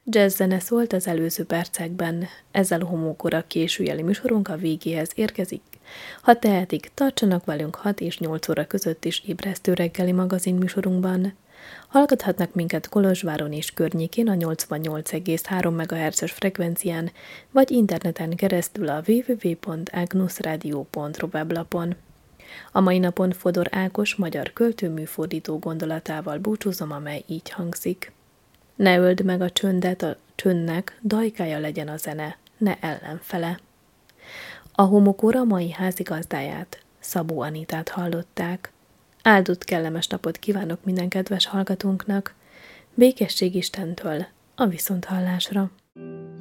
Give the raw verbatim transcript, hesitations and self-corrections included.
Jazz zene szólt az előző percekben, ezzel a homókora későjeli műsorunk a végéhez érkezik. Ha tehetik, tartsanak velünk hat és nyolc óra között is ébresztő reggeli magazin műsorunkban. Hallgathatnak minket Kolozsváron és környékén a nyolcvannyolc egész három megahertzes frekvencián, vagy interneten keresztül a double-u double-u double-u pont agnusradio pont ru weblapon. A mai napon Fodor Ákos magyar költő-műfordító gondolatával búcsúzom, amely így hangzik. Ne öld meg a csöndet, a csöndnek dajkája legyen a zene, ne ellenfele. A homokóra mai házigazdáját, Szabó Anitát hallották. Áldott kellemes napot kívánok minden kedves hallgatónknak, békesség Istentől, a viszonthallásra.